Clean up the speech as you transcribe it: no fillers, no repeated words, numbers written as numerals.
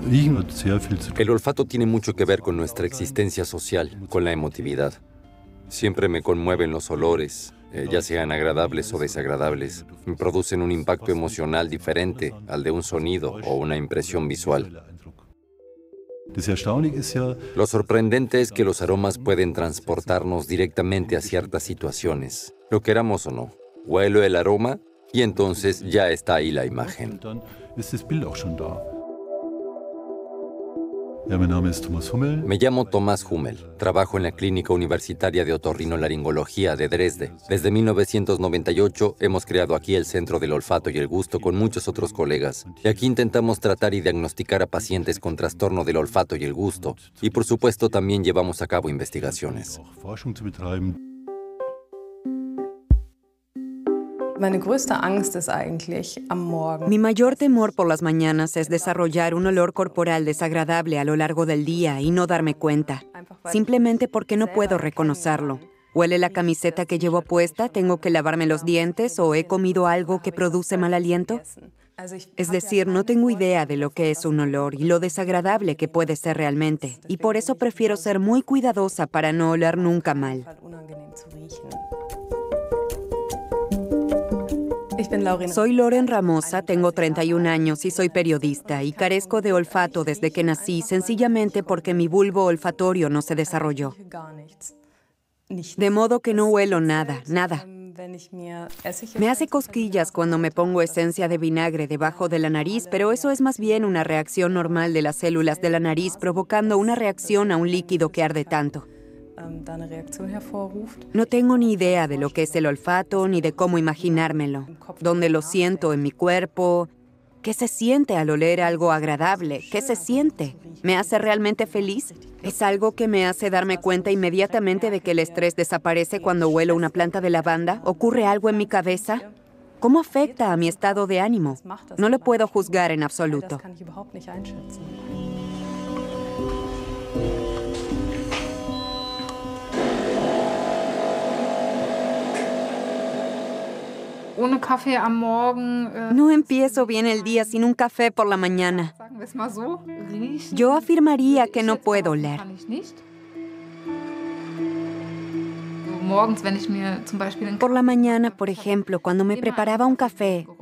El olfato tiene mucho que ver con nuestra existencia social, con la emotividad. Siempre me conmueven los olores, ya sean agradables o desagradables. Me producen un impacto emocional diferente al de un sonido o una impresión visual. Lo sorprendente es que los aromas pueden transportarnos directamente a ciertas situaciones, lo queramos o no. Huelo el aroma y entonces ya está ahí la imagen. Me llamo Thomas Hummel. Trabajo en la Clínica Universitaria de Otorrinolaringología de Dresde. Desde 1998 hemos creado aquí el Centro del Olfato y el Gusto con muchos otros colegas. Y aquí intentamos tratar y diagnosticar a pacientes con trastorno del olfato y el gusto. Y por supuesto también llevamos a cabo investigaciones. Mi mayor temor por las mañanas es desarrollar un olor corporal desagradable a lo largo del día y no darme cuenta, simplemente porque no puedo reconocerlo. ¿Huele la camiseta que llevo puesta? ¿Tengo que lavarme los dientes? ¿O he comido algo que produce mal aliento? Es decir, no tengo idea de lo que es un olor y lo desagradable que puede ser realmente, y por eso prefiero ser muy cuidadosa para no oler nunca mal. Soy Loren Ramosa, tengo 31 años y soy periodista y carezco de olfato desde que nací, sencillamente porque mi bulbo olfatorio no se desarrolló. De modo que no huelo nada, nada. Me hace cosquillas cuando me pongo esencia de vinagre debajo de la nariz, pero eso es más bien una reacción normal de las células de la nariz provocando una reacción a un líquido que arde tanto. No tengo ni idea de lo que es el olfato ni de cómo imaginármelo, dónde lo siento en mi cuerpo, qué se siente al oler algo agradable, qué se siente, ¿me hace realmente feliz? ¿Es algo que me hace darme cuenta inmediatamente de que el estrés desaparece cuando huelo una planta de lavanda? ¿Ocurre algo en mi cabeza? ¿Cómo afecta a mi estado de ánimo? No lo puedo juzgar en absoluto. No empiezo bien el día sin un café por la mañana. Yo afirmaría que no puedo oler. Por la mañana, por ejemplo, cuando me preparaba un café,